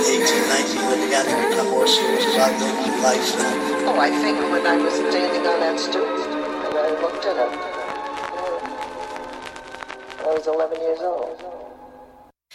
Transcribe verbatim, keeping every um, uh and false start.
eighteen, nineteen, when it began to become more serious about making life? Oh, I think when I was standing on that stoop and I looked at him, I was eleven years old.